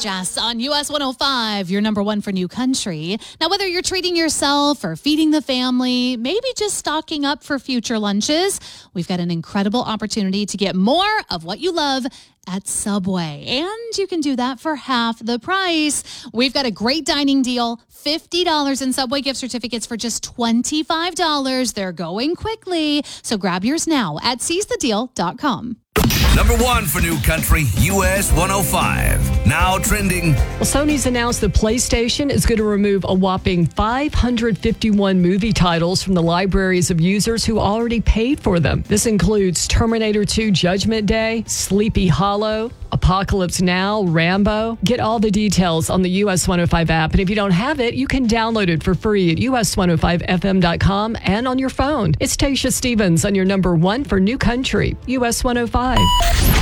Jess on US 105, your number one for New Country. Now, whether you're treating yourself or feeding the family, maybe just stocking up for future lunches, we've got an incredible opportunity to get more of what you love at Subway. And you can do that for half the price. We've got a great dining deal, $50 in Subway gift certificates for just $25. They're going quickly, so grab yours now at seizethedeal.com. Number one for New Country, US 105. Now trending. Well, Sony's announced the PlayStation is going to remove a whopping 551 movie titles from the libraries of users who already paid for them. This includes Terminator 2 Judgment Day, Sleepy Hollow, Apocalypse Now, Rambo. Get all the details on the US 105 app. And if you don't have it, you can download it for free at us105fm.com and on your phone. It's Tasha Stevens on your number one for New Country, US 105.